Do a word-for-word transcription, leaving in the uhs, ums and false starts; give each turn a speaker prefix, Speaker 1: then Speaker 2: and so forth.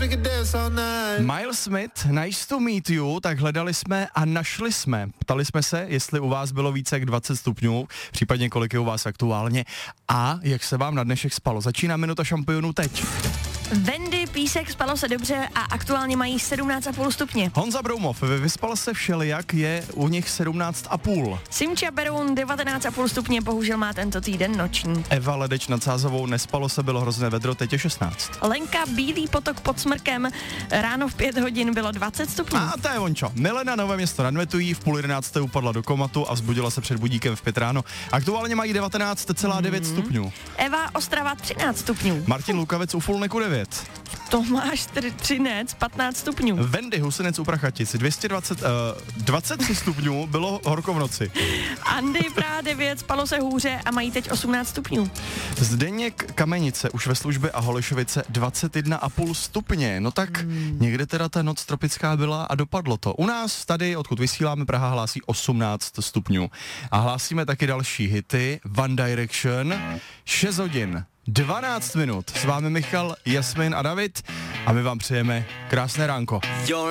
Speaker 1: Miles Smith, Nice to meet you, tak hledali jsme a našli jsme. Ptali jsme se, jestli u vás bylo více jak dvacet stupňů, případně kolik je u vás aktuálně a jak se vám na dnešek spalo. Začíná minuta šampionů teď.
Speaker 2: Wendy, Písek, spalo se dobře a aktuálně mají sedmnáct a půl stupně.
Speaker 1: Honza Broumov, vyspal se všelijak, je u nich sedmnáct a půl.
Speaker 2: Simča Beroun, devatenáct a půl stupně, bohužel má tento týden noční.
Speaker 1: Eva Ledeč nad Sázavou, nespalo se, bylo hrozné vedro, teď je šestnáct.
Speaker 2: Lenka, Bílý potok pod Smrkem, ráno v pět hodin bylo dvacet stupňů.
Speaker 1: A to je ončo. Milena, Nové Město nad Metují, v půl jedenácté upadla do komatu a vzbudila se před budíkem v pět ráno. Aktuálně mají devatenáct celá devět mm. stupňů.
Speaker 2: Eva Ostrava, třináct stupňů.
Speaker 1: Martin Lukavec u Fulneku devět.
Speaker 2: Tomáš Třinec, patnáct stupňů.
Speaker 1: Wendy Husinec u Prachatic, dvě stě dvacet, uh, dvacet tři stupňů, bylo horko v noci.
Speaker 2: Andy Praha devět, spalo se hůře a mají teď osmnáct stupňů.
Speaker 1: Zdeněk Kamenice už ve službě a Holešovice dvacet jedna a půl stupně. No tak hmm. někde teda ta noc tropická byla a dopadlo to. U nás tady, odkud vysíláme, Praha hlásí osmnáct stupňů. A hlásíme taky další hity. One Direction, šest hodin. dvanáct minut. S vámi Michal, Jasmin a David a my vám přejeme krásné ránko.